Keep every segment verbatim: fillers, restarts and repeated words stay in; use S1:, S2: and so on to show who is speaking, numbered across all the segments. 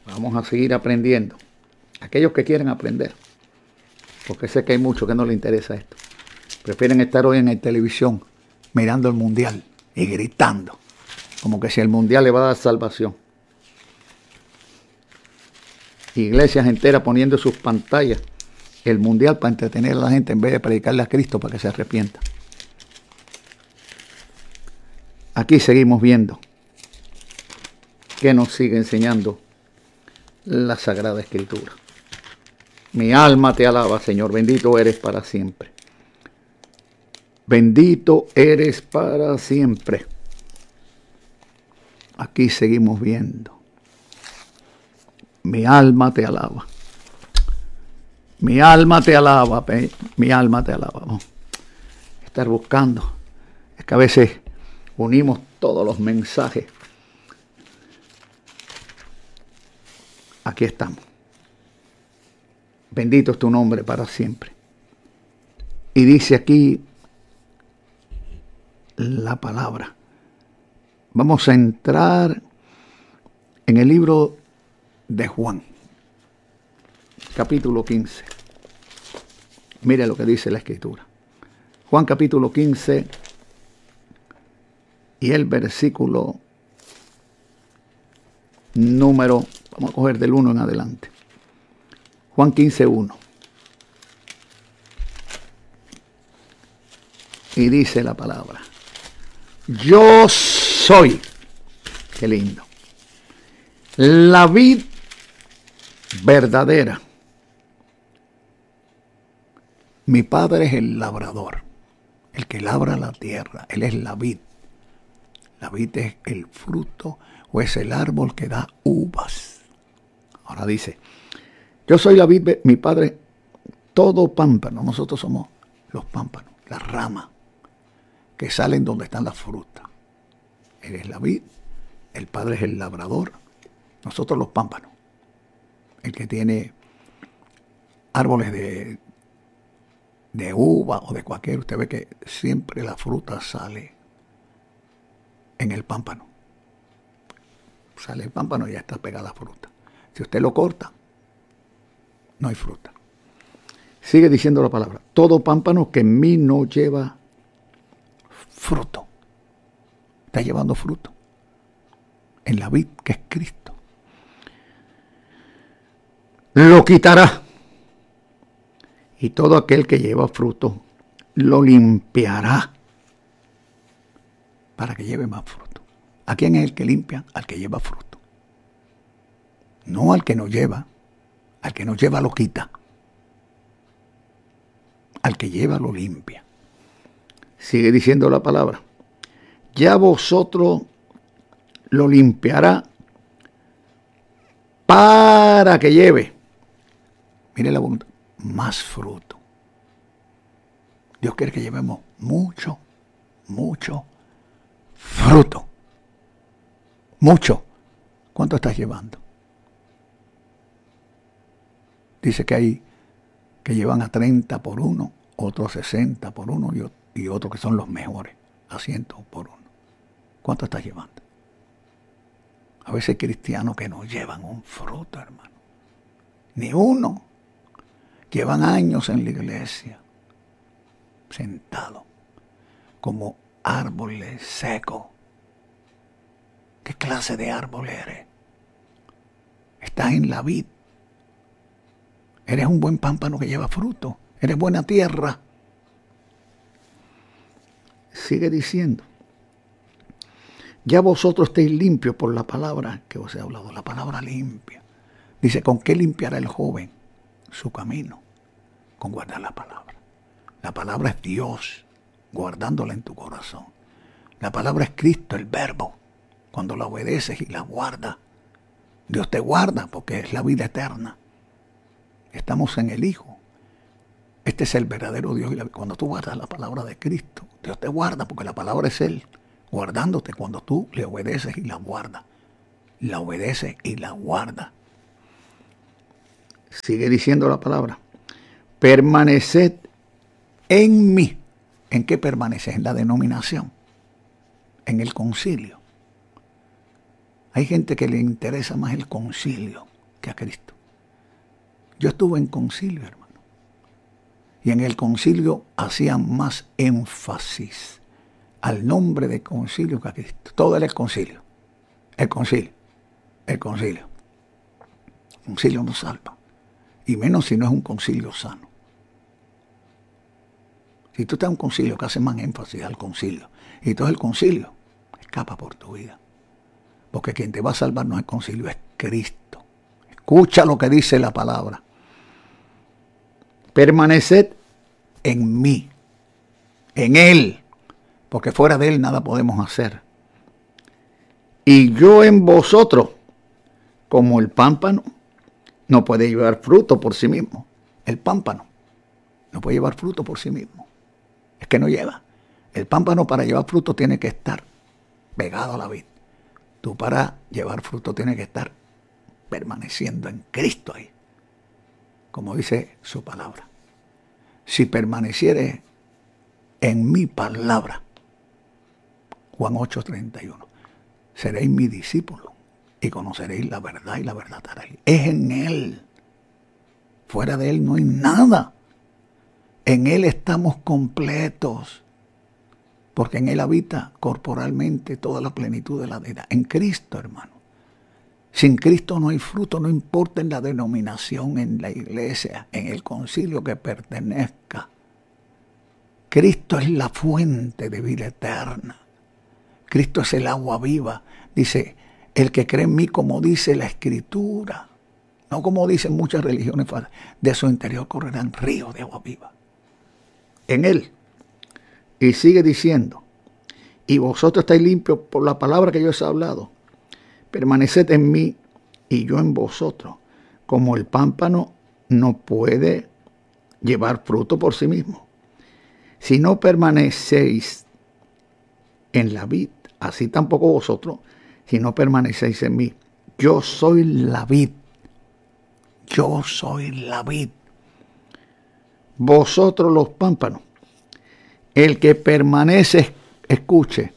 S1: Vamos a seguir aprendiendo. Aquellos que quieren aprender, porque sé que hay muchos que no les interesa esto. Prefieren estar hoy en la televisión mirando el mundial y gritando, como que si el mundial le va a dar salvación. Iglesias enteras poniendo sus pantallas el mundial para entretener a la gente en vez de predicarle a Cristo para que se arrepienta. Aquí seguimos viendo que nos sigue enseñando la Sagrada Escritura. Mi alma te alaba, Señor, bendito eres para siempre. Bendito eres para siempre. Aquí seguimos viendo. Mi alma te alaba. Mi alma te alaba, mi alma te alaba. Vamos a estar buscando. Es que a veces unimos todos los mensajes. Aquí estamos. Bendito es tu nombre para siempre. Y dice aquí la palabra. Vamos a entrar en el libro de Juan, capítulo quince. Mire lo que dice la Escritura. Juan capítulo quince y el versículo número, vamos a coger del uno en adelante. Juan quince, uno. Y dice la palabra: yo soy, qué lindo, la vid verdadera. Mi padre es el labrador, el que labra la tierra. Él es la vid. La vid es el fruto o es el árbol que da uvas. Ahora dice: yo soy la vid, mi padre, todo pámpano. Nosotros somos los pámpanos, las ramas que salen donde están las frutas. Él es la vid, el padre es el labrador, nosotros los pámpanos. El que tiene árboles de, de uva o de cualquier, usted ve que siempre la fruta sale en el pámpano. Sale el pámpano y ya está pegada la fruta. Si usted lo corta, no hay fruta. Sigue diciendo la palabra: todo pámpano que en mí no lleva fruto. Está llevando fruto en la vid que es Cristo. Lo quitará. Y todo aquel que lleva fruto lo limpiará para que lleve más fruto. ¿A quién es el que limpia? Al que lleva fruto. No al que no lleva. Al que no lleva lo quita. Al que lleva lo limpia. Sigue diciendo la palabra: ya vosotros lo limpiará para que lleve, mire la voluntad, más fruto. Dios quiere que llevemos mucho, mucho fruto. Mucho. ¿Cuánto estás llevando? Dice que hay que llevan a treinta por uno, otros sesenta por uno y, y otros que son los mejores, a cien por uno. ¿Cuánto estás llevando? A veces hay cristianos que no llevan un fruto, hermano. Ni uno. Llevan años en la iglesia, sentados, como árboles secos. ¿Qué clase de árbol eres? Estás en la vid. Eres un buen pámpano que lleva fruto. Eres buena tierra. Sigue diciendo: ya vosotros estéis limpios por la palabra que os he hablado. La palabra limpia. Dice: ¿con qué limpiará el joven su camino? Con guardar la palabra. La palabra es Dios, guardándola en tu corazón. La palabra es Cristo, el verbo. Cuando la obedeces y la guardas, Dios te guarda porque es la vida eterna. Estamos en el Hijo. Este es el verdadero Dios. Y la, cuando tú guardas la palabra de Cristo, Dios te guarda porque la palabra es Él, guardándote cuando tú le obedeces y la guardas. La obedeces y la guardas. Sigue diciendo la palabra: permaneced en mí. ¿En qué permaneces? En la denominación, en el concilio. Hay gente que le interesa más el concilio que a Cristo. Yo estuve en concilio, hermano. Y en el concilio hacían más énfasis al nombre de concilio que a Cristo. Todo era el concilio. El concilio. El concilio. El concilio no salva. Y menos si no es un concilio sano. Si tú estás en un concilio que hace más énfasis al concilio, y todo el concilio, escapa por tu vida. Porque quien te va a salvar no es el concilio, es Cristo. Escucha lo que dice la palabra. Permaneced en mí, en Él, porque fuera de Él nada podemos hacer. Y yo en vosotros, como el pámpano, no puede llevar fruto por sí mismo. El pámpano no puede llevar fruto por sí mismo. Es que no lleva. El pámpano para llevar fruto tiene que estar pegado a la vid. Tú para llevar fruto tienes que estar permaneciendo en Cristo ahí. Como dice su palabra. Si permanecieres en mi palabra, Juan ocho treinta y uno, seréis mi discípulo y conoceréis la verdad y la verdad haréis. Es en Él. Fuera de Él no hay nada. En Él estamos completos. Porque en Él habita corporalmente toda la plenitud de la deidad. En Cristo, hermano. Sin Cristo no hay fruto, no importa en la denominación, en la iglesia, en el concilio que pertenezca. Cristo es la fuente de vida eterna. Cristo es el agua viva. Dice, el que cree en mí, como dice la Escritura, no como dicen muchas religiones, de su interior correrán ríos de agua viva. En Él. Y sigue diciendo, y vosotros estáis limpios por la palabra que yo os he hablado. Permaneced en mí y yo en vosotros. Como el pámpano no puede llevar fruto por sí mismo. Si no permanecéis en la vid, así tampoco vosotros, si no permanecéis en mí. Yo soy la vid. Yo soy la vid. Vosotros los pámpanos. El que permanece, escuche,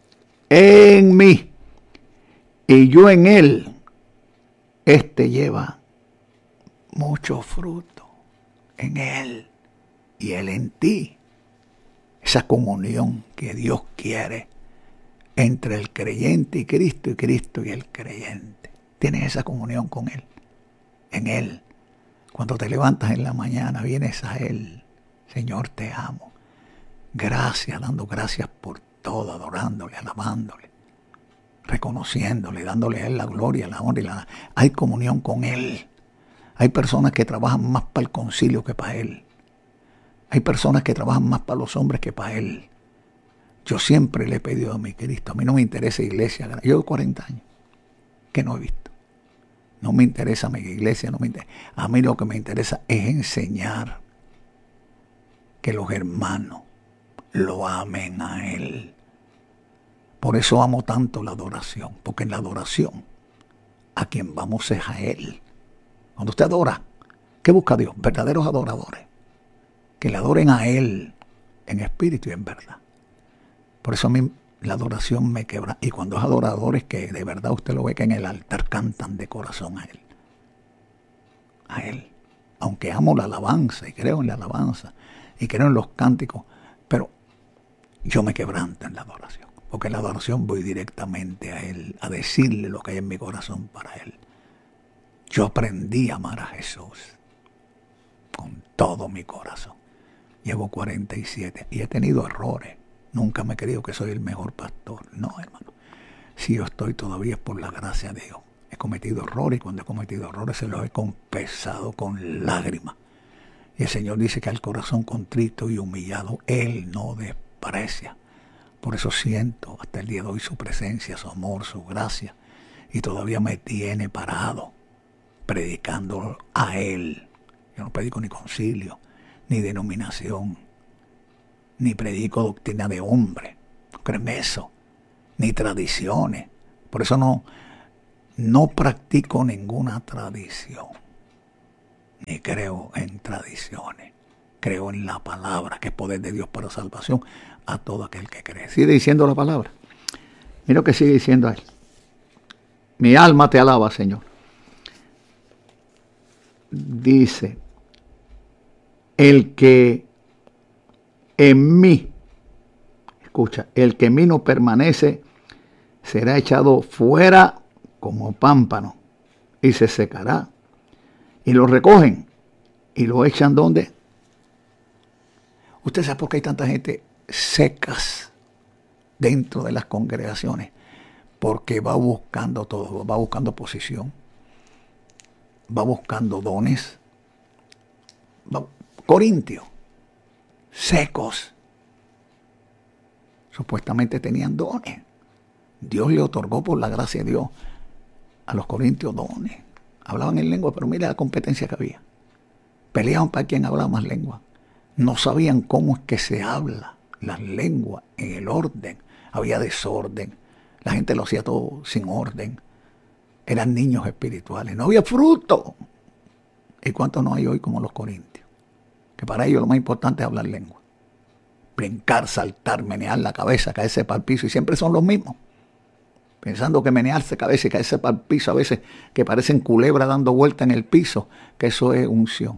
S1: en mí y yo en él, este lleva mucho fruto en él y él en ti. Esa comunión que Dios quiere entre el creyente y Cristo y Cristo y el creyente. Tienes esa comunión con Él, en Él. Cuando te levantas en la mañana, vienes a Él. Señor, te amo. Gracias, dando gracias por todo, adorándole, alabándole, reconociéndole, dándole a Él la gloria, la honra y la... Hay comunión con Él. Hay personas que trabajan más para el concilio que para Él. Hay personas que trabajan más para los hombres que para Él. Yo siempre le he pedido a mi Cristo, a mí no me interesa iglesia. Yo llevo cuarenta años que no he visto. No me interesa mi iglesia, no me interesa. A mí lo que me interesa es enseñar que los hermanos lo amen a Él. Por eso amo tanto la adoración, porque en la adoración a quien vamos es a Él. Cuando usted adora, ¿qué busca Dios? Verdaderos adoradores, que le adoren a Él en espíritu y en verdad. Por eso a mí la adoración me quebra. Y cuando es adoradores que de verdad usted lo ve que en el altar cantan de corazón a Él. A Él. Aunque amo la alabanza y creo en la alabanza y creo en los cánticos, pero yo me quebranto en la adoración. Porque en la adoración voy directamente a Él, a decirle lo que hay en mi corazón para Él. Yo aprendí a amar a Jesús con todo mi corazón. Llevo cuarenta y siete y he tenido errores. Nunca me he creído que soy el mejor pastor. No, hermano. Si yo estoy todavía es por la gracia de Dios. He cometido errores y cuando he cometido errores se los he confesado con lágrimas. Y el Señor dice que al corazón contrito y humillado Él no desprecia. Por eso siento hasta el día de hoy su presencia, su amor, su gracia. Y todavía me tiene parado, predicando a Él. Yo no predico ni concilio, ni denominación, ni predico doctrina de hombre. No creo en eso, ni tradiciones. Por eso no, no practico ninguna tradición, ni creo en tradiciones. Creo en la palabra, que es poder de Dios para salvación a todo aquel que cree. Sigue diciendo la palabra. Mira lo que sigue diciendo ahí. Mi alma te alaba, Señor. dice, el que en mí, escucha, el que en mí no permanece será echado fuera como pámpano y se secará. Y lo recogen y lo echan ¿dónde? Usted sabe por qué hay tanta gente secas dentro de las congregaciones, porque va buscando todo, va buscando posición, va buscando dones. Va, Corintios, secos, supuestamente tenían dones. Dios le otorgó por la gracia de Dios a los corintios dones. Hablaban en lengua, pero mira la competencia que había. Peleaban para quien hablaba más lengua. No sabían cómo es que se habla las lenguas en el orden. Había desorden. La gente lo hacía todo sin orden. Eran niños espirituales. No había fruto. ¿Y cuántos no hay hoy como los corintios? Que para ellos lo más importante es hablar lengua. Brincar, saltar, menear la cabeza, caerse para el piso. Y siempre son los mismos. Pensando que menearse cabeza y caerse para el piso a veces que parecen culebras dando vuelta en el piso, que eso es unción.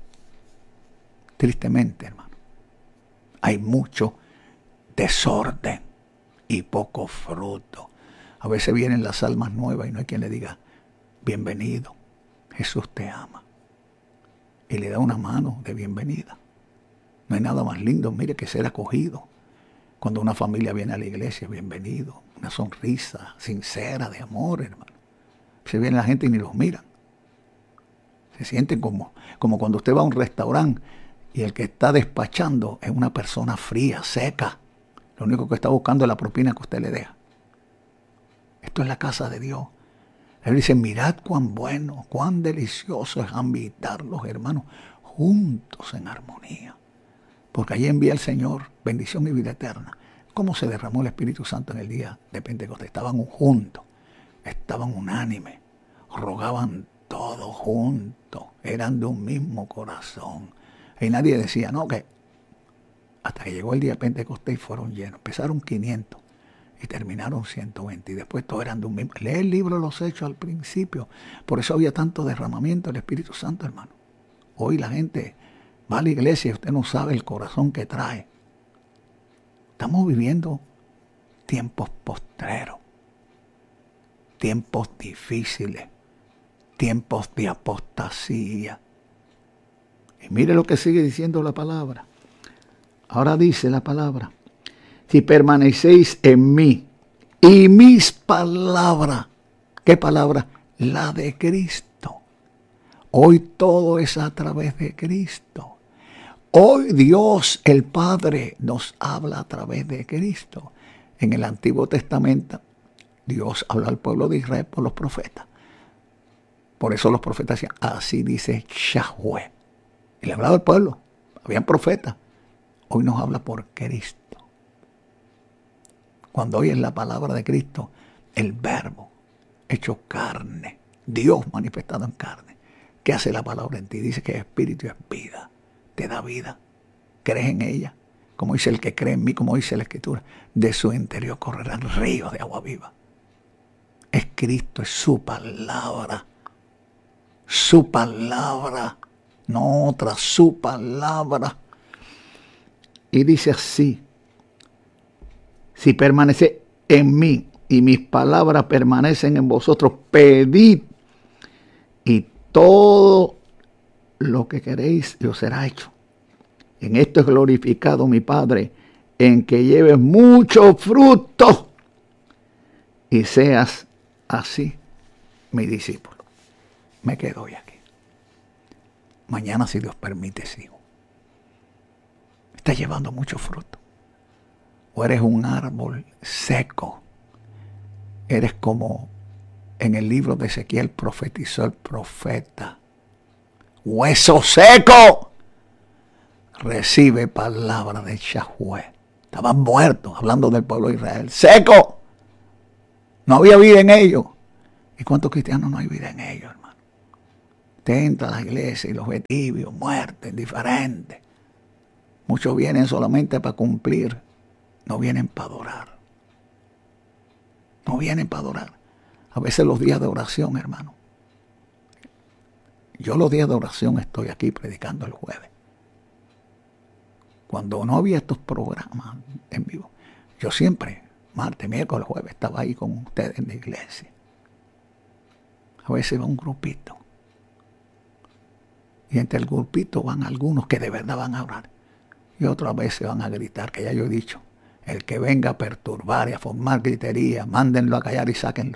S1: Tristemente, hermano, hay mucho desorden y poco fruto. A veces vienen las almas nuevas y no hay quien le diga, bienvenido, Jesús te ama. Y le da una mano de bienvenida. No hay nada más lindo, mire, que ser acogido. Cuando una familia viene a la iglesia, bienvenido. Una sonrisa sincera de amor, hermano. Se viene la gente y ni los miran. Se sienten como, como cuando usted va a un restaurante y el que está despachando es una persona fría, seca. Lo único que está buscando es la propina que usted le deja. Esto es la casa de Dios. Él dice, mirad cuán bueno, cuán delicioso es habitar los hermanos juntos en armonía. Porque allí envía el Señor bendición y vida eterna. ¿Cómo se derramó el Espíritu Santo en el día de Pentecostés? Estaban juntos, estaban unánimes, rogaban todos juntos, eran de un mismo corazón. Y nadie decía, no, que hasta que llegó el día de Pentecostés y fueron llenos. Empezaron quinientos y terminaron ciento veinte. Y después todos eran de un mismo. Lee el libro de los Hechos al principio. Por eso había tanto derramamiento del Espíritu Santo, hermano. Hoy la gente va a la iglesia y usted no sabe el corazón que trae. Estamos viviendo tiempos postreros, tiempos difíciles, tiempos de apostasía. Y mire lo que sigue diciendo la palabra. Ahora dice la palabra, si permanecéis en mí y mis palabras, ¿qué palabra? La de Cristo. Hoy todo es a través de Cristo. Hoy Dios, el Padre, nos habla a través de Cristo. En el Antiguo Testamento, Dios habla al pueblo de Israel por los profetas. Por eso los profetas decían, así dice Yahweh. Y le hablaba al pueblo. Habían profetas. Hoy nos habla por Cristo. Cuando oyes la palabra de Cristo, el verbo hecho carne, Dios manifestado en carne, ¿qué hace la palabra en ti? Dice que espíritu es vida. Te da vida, crees en ella, como dice el que cree en mí, como dice la Escritura, de su interior correrán ríos de agua viva. Es Cristo, es su palabra, su palabra, no otra, su palabra. Y dice así, si permanece en mí y mis palabras permanecen en vosotros, pedid y todo lo que queréis y os será hecho. En esto es glorificado mi Padre, en que lleves mucho fruto y seas así mi discípulo. Me quedo hoy aquí. Mañana, si Dios permite, sigo. Estás llevando mucho fruto. O eres un árbol seco. Eres como en el libro de Ezequiel profetizó el profeta. Hueso seco, recibe palabra de Yahweh. Estaban muertos, hablando del pueblo de Israel. Seco. No había vida en ellos. ¿Y cuántos cristianos no hay vida en ellos, hermano? Te entra a la iglesia y los ve tibios, muertos, indiferentes. Muchos vienen solamente para cumplir. No vienen para adorar. No vienen para adorar. A veces los días de oración, hermano. Yo los días de oración estoy aquí predicando el jueves. Cuando no había estos programas en vivo, yo siempre, martes, miércoles, jueves, estaba ahí con ustedes en la iglesia. A veces va un grupito. Y entre el grupito van algunos que de verdad van a orar. Y otras veces van a gritar, que ya yo he dicho, el que venga a perturbar y a formar gritería, mándenlo a callar y sáquenlo.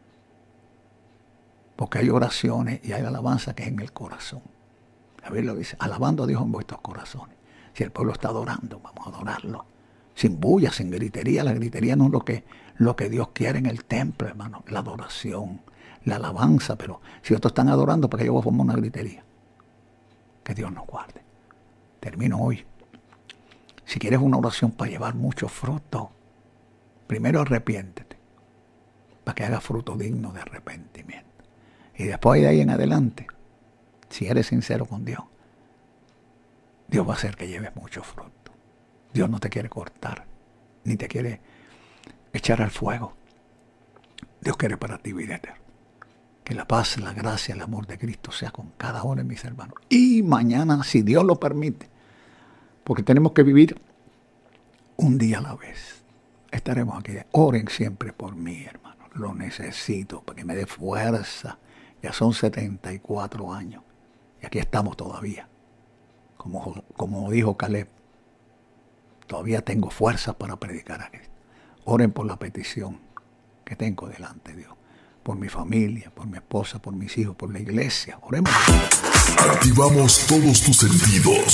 S1: Porque hay oraciones y hay alabanza que es en el corazón. La Biblia dice, alabando a Dios en vuestros corazones. Si el pueblo está adorando, vamos a adorarlo. Sin bulla, sin gritería. La gritería no es lo que, lo que Dios quiere en el templo, hermano. La adoración, la alabanza. Pero si otros están adorando, ¿para qué yo voy a formar una gritería? Que Dios nos guarde. Termino hoy. Si quieres una oración para llevar mucho fruto, primero arrepiéntete, para que haga fruto digno de arrepentimiento. Y después de ahí en adelante, si eres sincero con Dios, Dios va a hacer que lleves mucho fruto. Dios no te quiere cortar, ni te quiere echar al fuego. Dios quiere para ti vida eterna. Que la paz, la gracia, el amor de Cristo sea con cada uno de mis hermanos. Y mañana, si Dios lo permite, porque tenemos que vivir un día a la vez, estaremos aquí. Oren siempre por mí, hermano. Lo necesito para que me dé fuerza. Ya son setenta y cuatro años. Y aquí estamos todavía. Como, como dijo Caleb, todavía tengo fuerza para predicar a Cristo. Oren por la petición que tengo delante de Dios. Por mi familia, por mi esposa, por mis hijos, por la iglesia. Oremos.
S2: Activamos todos tus sentidos.